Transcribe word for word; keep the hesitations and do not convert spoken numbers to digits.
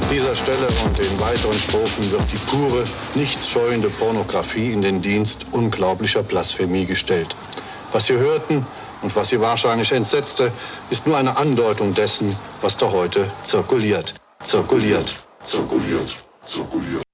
dieser Stelle und in weiteren Strophen wird die pure, nichtsscheuende Pornografie in den Dienst unglaublicher Blasphemie gestellt. Was Sie hörten und was Sie wahrscheinlich entsetzte, ist nur eine Andeutung dessen, was da heute zirkuliert. Zirkuliert. Zirkuliert. Zirkuliert.